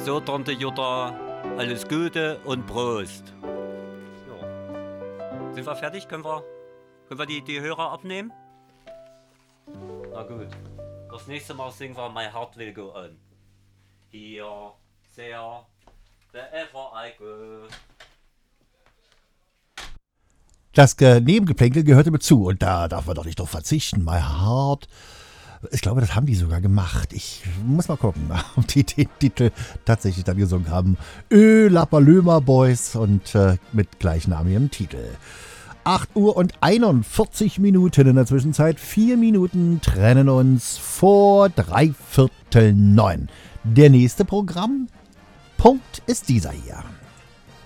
So, Tante Jutta, alles Gute und Prost. Ja. Sind wir fertig? Können wir die Hörer abnehmen? Na gut. Das nächste Mal singen wir My Heart Will Go On. Here, there, wherever I go. Das Nebengeplänkel gehörte mit zu und da darf man doch nicht drauf verzichten. My Heart. Ich glaube, das haben die sogar gemacht. Ich muss mal gucken, ob die den Titel tatsächlich dann gesungen haben. Lapalömer Boys und mit gleichnamigem Titel. 8 Uhr und 41 Minuten in der Zwischenzeit. 4 Minuten trennen uns vor 8:45. Der nächste Programmpunkt ist dieser hier.